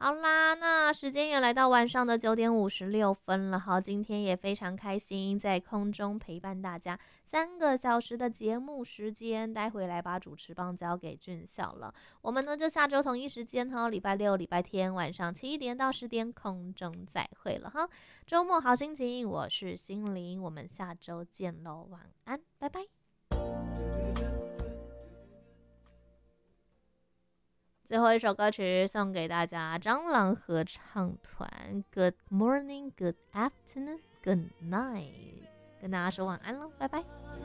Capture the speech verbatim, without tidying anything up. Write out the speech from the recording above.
好啦，那时间也来到晚上的九点五十六分了。好，今天也非常开心在空中陪伴大家三个小时的节目时间。待会来把主持棒交给俊孝了。我们呢就下周同一时间哈，礼拜六、礼拜天晚上七点到十点空中再会了哈。周末好心情，我是心灵，我们下周见喽，晚安，拜拜。最后一首歌曲送给大家，蟑螂合唱团 Good morning, good afternoon, good night， 跟大家说晚安喽，拜拜。